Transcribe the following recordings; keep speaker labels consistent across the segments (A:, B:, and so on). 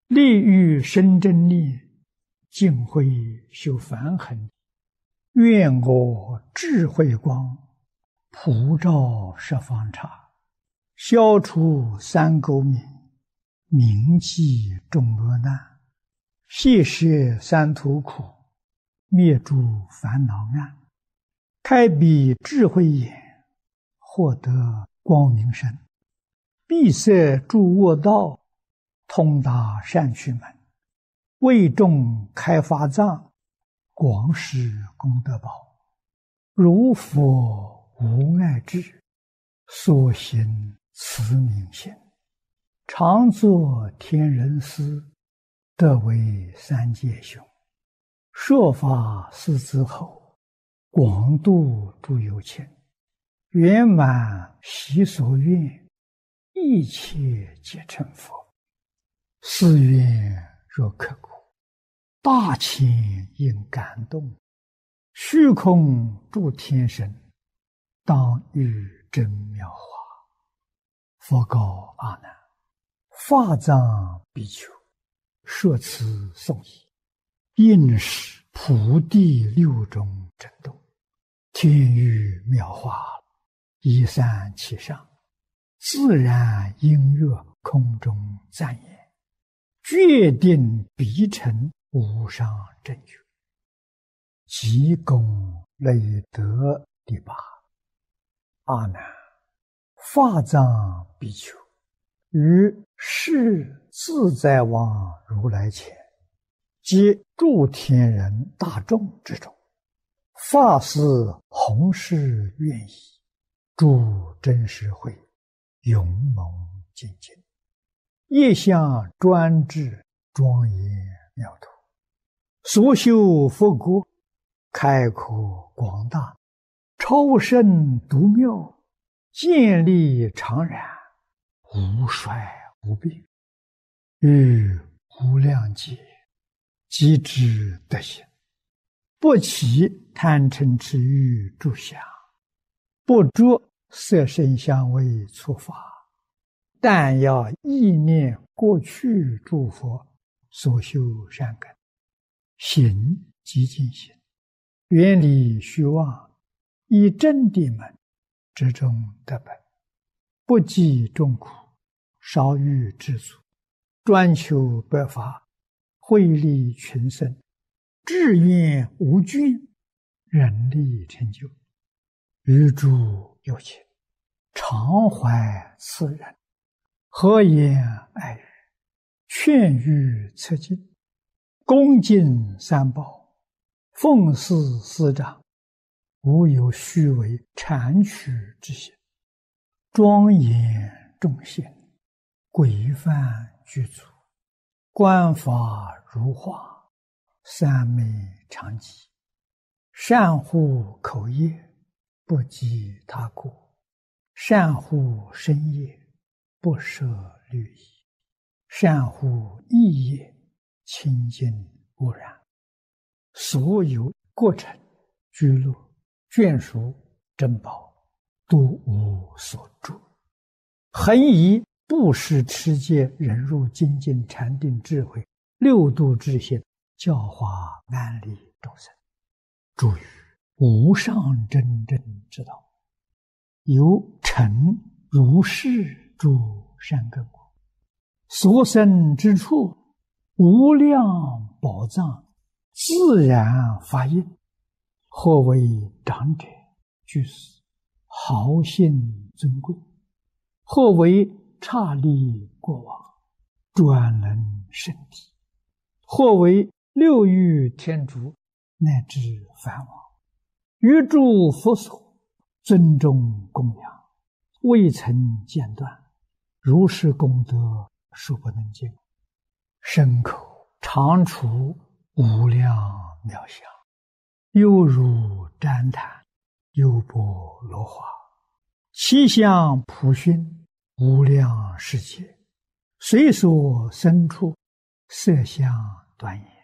A: 利欲生真念，尽慧修梵行。愿我智慧光，普照十方刹，消除三垢冥，铭记众恶难，谢摄三途苦，灭诸烦恼暗，开彼智慧眼，获得光明身，闭塞诸恶道，通达善趣门，为众开法藏，广施功德宝。如佛无碍智，所行慈悯心，常作天人师，得为三界雄。说法四之后，广度诸有情，圆满习所愿，一切皆成佛。誓愿若刻骨，大千应感动，虚空诸天神，当遇真妙法。佛告阿难：法藏比丘，说此颂已，应是普地六种震动，天雨妙法，一散其上，自然音乐空中赞言，决定必成无上正觉。即功累德第八。阿难，法藏比丘于世自在王如来前，及诸天人大众之中，发誓弘誓愿意，诸真实会勇猛精进，业相专制，庄严妙土，所修佛国，开阔广大，超胜独妙，建立常然，无衰无病，于无量劫即知德行，不起贪嗔痴欲诸想，不着色声香味触法，但要意念过去诸佛所修善根，行即净行，远离虚妄，以真谛门之中得本，不计众苦，少欲知足，专求百法，惠利群生，志愿无倦，人力成就。于诸有情，常怀慈仁，和颜爱语，劝喻策进，恭敬三宝，奉事师长，无有虚伪谄曲之心，庄严众贤，规范具足，观法如画，三昧常寂，善护口业，不及他过，善护身业，不舍律仪，善护意业，清净无染，所有过程居乐眷属珍宝，都无所住，恒以布施持戒忍辱精进禅定智慧六度之心，教化安利众生，诸于无上真正之道，由成如是诸善根果，所生之处，无量宝藏，自然发应，或为长者居士，豪信尊贵，或为刹利过往，专能圣体，或为六欲天竺，乃至梵王，于诸佛所尊重供养，未曾间断，如是功德数不能尽，身口常处无量妙相，犹如旃檀，优波罗花，其相普熏，无量世界，随所生处，色相端严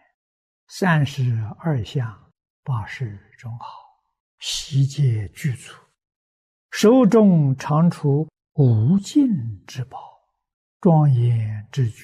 A: ，32相80种好，悉皆具足，手中常处无尽之宝，庄严之具，